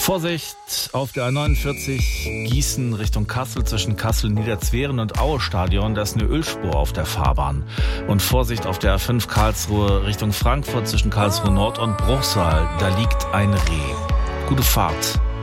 Vorsicht auf der A49 Gießen Richtung Kassel zwischen Kassel-Niederzweren und Aue-Stadion. Da ist eine Ölspur auf der Fahrbahn. Und Vorsicht auf der A5 Karlsruhe Richtung Frankfurt zwischen Karlsruhe Nord und Bruchsal. Da liegt ein Reh. Gute Fahrt.